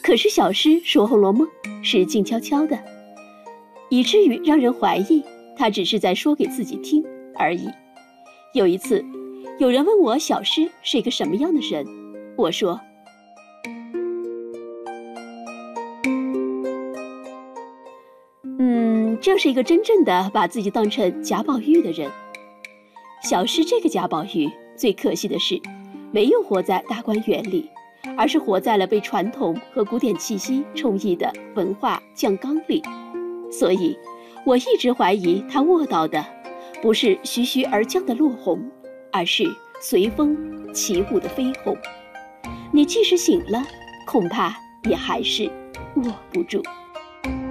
可是小诗说《红楼梦》是静悄悄的，以至于让人怀疑他只是在说给自己听而已。有一次，有人问我小诗是一个什么样的人，我说这是一个真正的把自己当成贾宝玉的人。小诗这个贾宝玉最可惜的是没有活在大观园里，而是活在了被传统和古典气息充溢的文化酱缸里。所以我一直怀疑他卧倒的不是徐徐而降的落红，而是随风起舞的飞鸿。你即使醒了，恐怕也还是握不住。